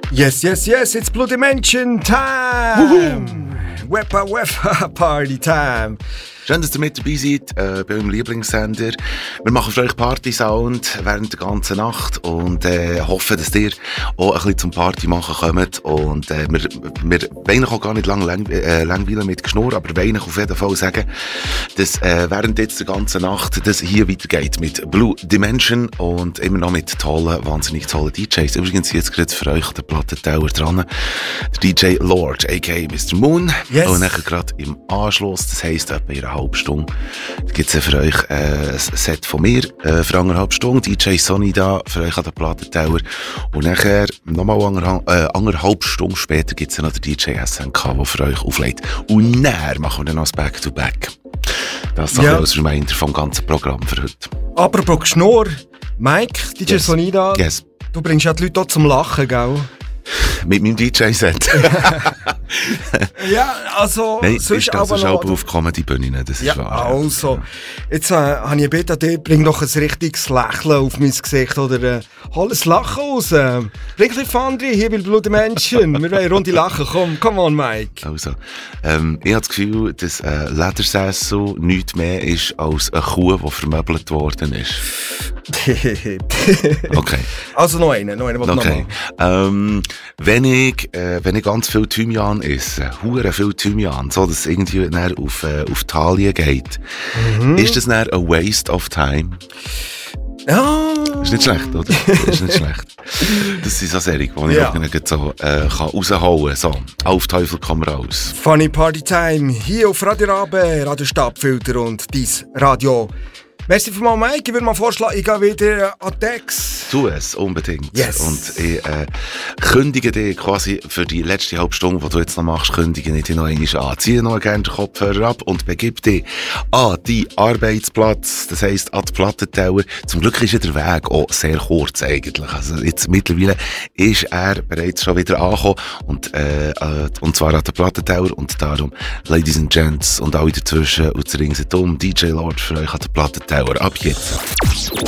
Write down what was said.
Yes, it's Bloody Mention time! Wepa, Party time! Schön, dass ihr mit dabei seid bei eurem Lieblingssender. Wir machen für euch Party-Sound während der ganzen Nacht und hoffen, dass ihr auch ein bisschen zum Party machen kommt. Und wir wollen auch gar nicht langweilen mit Geschnurr, aber wollen auf jeden Fall sagen, dass während jetzt der ganzen Nacht das hier weitergeht mit Blue Dimension und immer noch mit wahnsinnig tollen DJs. Übrigens jetzt gerade für euch der Plattenteller dran, der DJ Lord, a.k.a. Mr. Moon. Yes. Und dann gerade im Anschluss, das heisst etwa in einer halben Stunde, gibt es für euch ein Set von mir für 1,5 Stunden. DJ Sonny da für euch an den Plattenteller. Und nachher, nochmal 1,5 Stunden später, gibt es noch den DJ SNK, der für euch auflegt. Und dann machen wir dann noch das Back-to-Back. Das ist als Reminder vom ganzen Programm für heute. Apropos Geschnurr, Mike, DJ Yes. Sonny da, Yes. du bringst ja die Leute auch zum Lachen, gell? Mit meinem DJ-Set. Ja, also... Nein, sonst ist das aber schon noch- auf Comedy-Bühne, das ist Ja, wahr. also, jetzt habe ich gebeten, bring doch ein richtiges Lächeln auf mein Gesicht oder hol ein Lachen raus. Bring ein bisschen Fandri hier bei Blue Menschen. Wir wollen eine Runde lachen. Come on, Mike. Also, ich habe das Gefühl, dass ein Ledersessel nichts mehr ist als eine Kuh, die vermöbelt worden ist. Okay. Also noch einen, was Okay. Wenn ich ganz viel Thymian esse, hure viel Thymian, so dass es irgendwie dann auf die Taille geht, ist das dann a waste of time? Ja. Ist nicht schlecht, oder? Ist nicht schlecht. Das sind so Serien, die ich Ja. auch nicht so kann raushauen kann. So, auf Teufel komm raus. Funny Party Time hier auf Radio Rabe, Radio Stabfilter und dies Radio. Merci für mal, Mike. Ich würde mal vorschlagen, ich gehe wieder an Tex. Tu es, unbedingt. Yes. Und ich kündige dich quasi für die letzte halbe Stunde, die du jetzt noch machst, kündige ich dich noch einmal an. Ziehe noch gerne den Kopfhörer ab und begib dich an deinen Arbeitsplatz, das heisst an die Plattenteller. Zum Glück ist ja der Weg auch sehr kurz eigentlich. Also jetzt mittlerweile ist er bereits schon wieder angekommen und zwar an den Plattenteller und darum, Ladies and Gents und alle dazwischen und ringsherum, DJ Lord für euch an den Plattenteller. Ab jetzt.